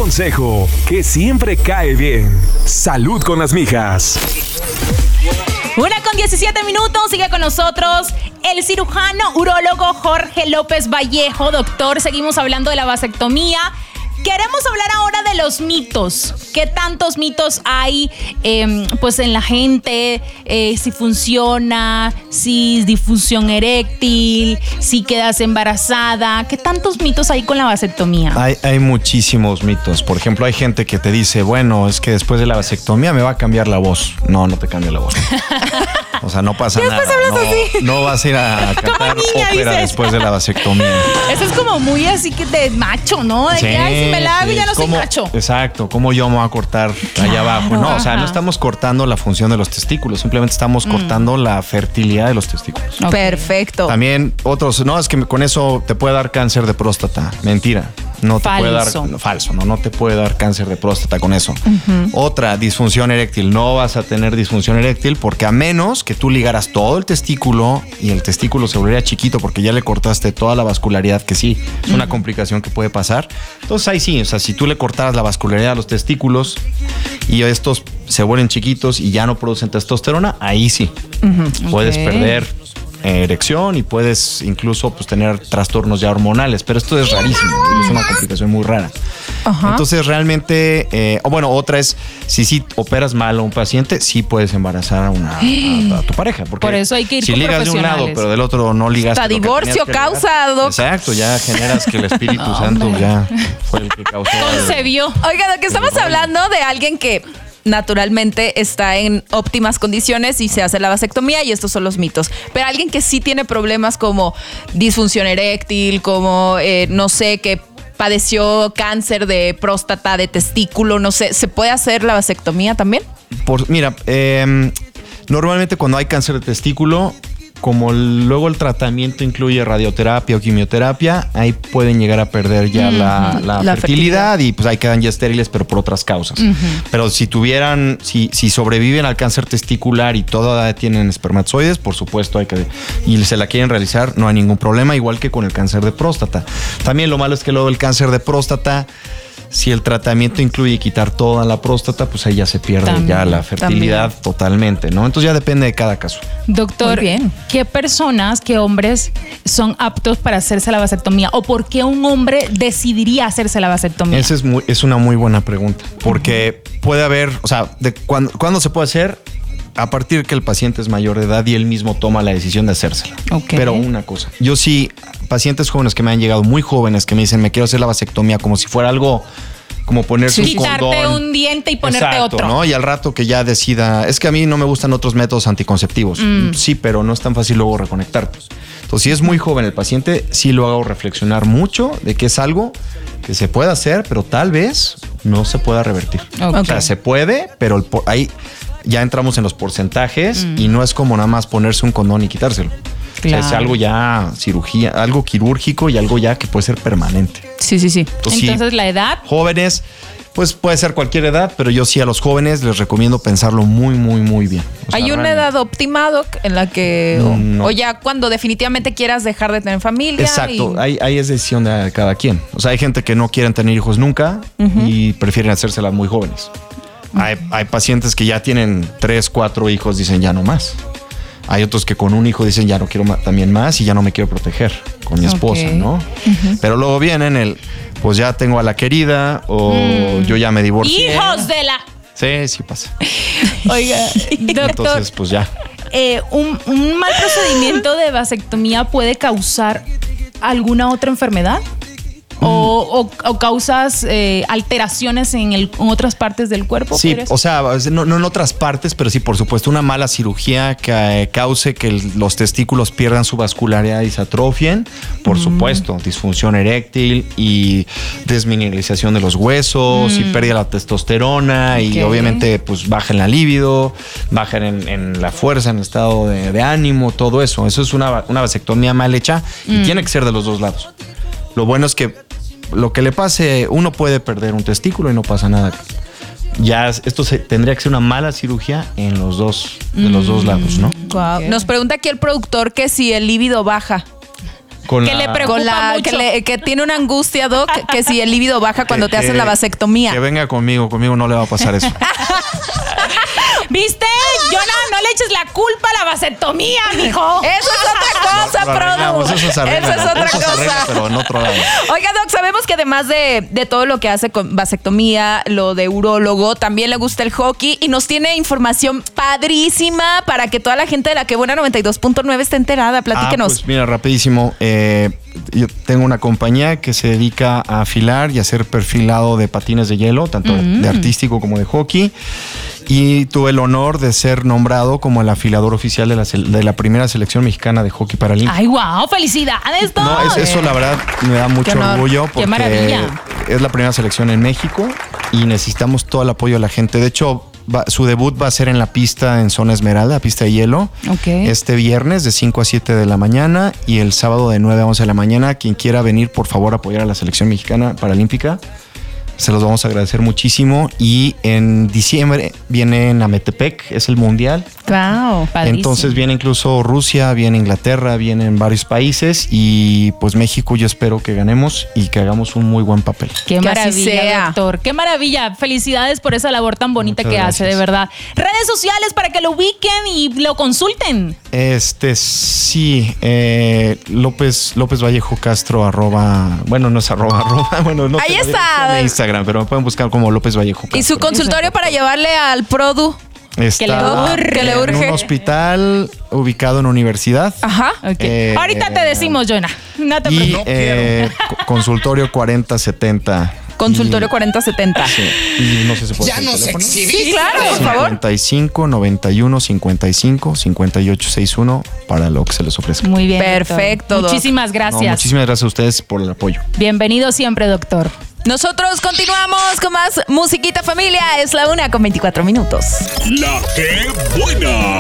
consejo que siempre cae bien. Salud con las mijas. 1:17. Sigue con nosotros el cirujano urólogo Jorge López Vallejo. Doctor, seguimos hablando de la vasectomía. Queremos hablar ahora de los mitos. ¿Qué tantos mitos hay pues en la gente? Si funciona, si es disfunción eréctil, si quedas embarazada. ¿Qué tantos mitos hay con la vasectomía? Hay muchísimos mitos. Por ejemplo, hay gente que te dice, bueno, es que después de la vasectomía me va a cambiar la voz. No te cambia la voz. O sea, no pasa nada. No vas a ir a cantar ópera después de la vasectomía. Eso es como muy así que de macho, ¿no? De que, ay, si me la hago ya no soy macho. Exacto, como yo me voy a cortar allá abajo. No, o sea, no estamos cortando la función de los testículos, simplemente estamos cortando la fertilidad de los testículos. Okay. Perfecto. También otros, no, es que con eso te puede dar cáncer de próstata. Mentira. No te puede dar falso, no te puede dar cáncer de próstata con eso. Otra, disfunción eréctil. No vas a tener disfunción eréctil porque a menos que tú ligaras todo el testículo y el testículo se volvería chiquito porque ya le cortaste toda la vascularidad, que sí, es una complicación que puede pasar. Entonces ahí sí, o sea, si tú le cortaras la vascularidad a los testículos y estos se vuelven chiquitos y ya no producen testosterona, ahí sí. Puedes perder erección y puedes incluso pues tener trastornos ya hormonales, pero esto es rarísimo, es una complicación muy rara. Entonces realmente, otra es, si operas mal a un paciente, sí puedes embarazar a tu pareja. Porque por eso hay que ir si con ligas de un lado, pero del otro no ligaste. Hasta divorcio causa, Doc. Exacto, ya generas que el Espíritu Santo ya fue el que causó. Concebió. Oiga, Doc, estamos hablando de alguien que naturalmente está en óptimas condiciones y se hace la vasectomía y estos son los mitos. Pero alguien que sí tiene problemas como disfunción eréctil, como no sé, que padeció cáncer de próstata, de testículo, no sé, ¿se puede hacer la vasectomía también? Mira, normalmente cuando hay cáncer de testículo, como luego el tratamiento incluye radioterapia o quimioterapia, ahí pueden llegar a perder ya la fertilidad y pues ahí quedan ya estériles, pero por otras causas. Pero si sobreviven al cáncer testicular y todavía tienen espermatozoides, por supuesto y se la quieren realizar, no hay ningún problema, igual que con el cáncer de próstata. También lo malo es que luego el cáncer de próstata, si el tratamiento incluye quitar toda la próstata, pues ahí ya se pierde ya la fertilidad totalmente, ¿no? Entonces ya depende de cada caso. Doctor, ¿qué personas, qué hombres son aptos para hacerse la vasectomía? ¿O por qué un hombre decidiría hacerse la vasectomía? Esa es una muy buena pregunta, porque puede haber, o sea, ¿cuándo se puede hacer? A partir que el paciente es mayor de edad y él mismo toma la decisión de hacérsela. Pero una cosa, yo sí, pacientes jóvenes que me han llegado muy jóvenes que me dicen, me quiero hacer la vasectomía como si fuera algo como ponerse un condón. Quitarte un diente y ponerte otro. ¿No? Y al rato que ya decida, es que a mí no me gustan otros métodos anticonceptivos. Sí, pero no es tan fácil luego reconectarte. Entonces, si es muy joven el paciente, sí lo hago reflexionar mucho de que es algo que se puede hacer, pero tal vez no se pueda revertir. O sea, se puede, pero ahí ya entramos en los porcentajes y no es como nada más ponerse un condón y quitárselo. Claro. O sea, es algo ya cirugía, algo quirúrgico y algo ya que puede ser permanente. Sí. Entonces, la edad. Jóvenes, pues puede ser cualquier edad, pero yo sí a los jóvenes les recomiendo pensarlo muy, muy, muy bien. ¿Hay una edad óptima, Doc, en la que o ya cuando definitivamente quieras dejar de tener familia? Exacto, ahí es decisión de cada quien. O sea, hay gente que no quieren tener hijos nunca y prefieren hacérselas muy jóvenes. Hay pacientes que ya tienen 3, 4 hijos, dicen ya no más. Hay otros que con un hijo dicen ya no quiero también más y ya no me quiero proteger con mi esposa, ¿no? Pero luego vienen pues ya tengo a la querida o yo ya me divorcié. ¡Hijos de la! Sí pasa. Oiga, doctor. Entonces, pues ya. ¿Un mal procedimiento de vasectomía puede causar alguna otra enfermedad? ¿O causas alteraciones en otras partes del cuerpo? Sí, o sea, no en otras partes, pero sí, por supuesto, una mala cirugía que cause que los testículos pierdan su vascularidad y se atrofien. Por supuesto, disfunción eréctil y desmineralización de los huesos y pérdida de la testosterona y obviamente pues baja en la libido, baja en la fuerza, en el estado de ánimo, todo eso. Eso es una vasectomía mal hecha y tiene que ser de los dos lados. Lo bueno es que lo que le pase, uno puede perder un testículo y no pasa nada. Ya esto tendría que ser una mala cirugía en los dos lados, ¿no? Wow. Nos pregunta aquí el productor que si el líbido baja que le preocupa mucho. Que tiene una angustia, Doc, que si el líbido baja cuando te hacen la vasectomía. Que venga conmigo no le va a pasar eso. ¿Viste? Jonah, no le eches la culpa a la vasectomía, mijo. Eso es otra cosa, Produ. Eso es otra cosa. Pero en otro lado. Oiga, Doc, sabemos que además de todo lo que hace con vasectomía, lo de urólogo, también le gusta el hockey y nos tiene información padrísima para que toda la gente de La Que Buena 92.9 esté enterada. Platíquenos. Pues mira, rapidísimo. Yo tengo una compañía que se dedica a afilar y hacer perfilado de patines de hielo, tanto de artístico como de hockey. Y tuve el honor de ser nombrado como el afilador oficial de la primera selección mexicana de hockey paralímpico. ¡Ay, wow! ¡Felicidades, Doc! No, eso la verdad me da mucho orgullo porque ¡qué maravilla! Es la primera selección en México y necesitamos todo el apoyo de la gente. De hecho, su debut va a ser en la pista en Zona Esmeralda, pista de hielo. Okay. Este viernes de 5 a 7 de la mañana y el sábado de 9 a 11 de la mañana. Quien quiera venir, por favor, apoyar a la selección mexicana paralímpica. Se los vamos a agradecer muchísimo. Y en diciembre viene en Ametepec, es el mundial. Wow, padrísimo. Entonces viene incluso Rusia, viene Inglaterra, vienen varios países y pues México yo espero que ganemos y que hagamos un muy buen papel. Qué maravilla, doctor. Qué maravilla. Felicidades por esa labor tan bonita que hace, de verdad. Redes sociales para que lo ubiquen y lo consulten. Sí, López Vallejo Castro bueno, no es arroba, bueno, no ahí está. En Instagram, pero me pueden buscar como López Vallejo Castro. Y su consultorio para llevarle al Produ. Está que le urge. En un hospital ubicado en universidad. Ajá. Okay. Ahorita te decimos, Jonah. No te preocupes. Consultorio 4070. Consultorio 4070. Sí. Y no sé si puede Ya nos exhibiste. Sí, claro, por favor. 55 91 55 58 61 para lo que se les ofrezca. Muy bien. Perfecto. Muchísimas gracias. No, muchísimas gracias a ustedes por el apoyo. Bienvenido siempre, doctor. Nosotros continuamos con más musiquita, familia. Es la 1:24 minutos. La Que Buena.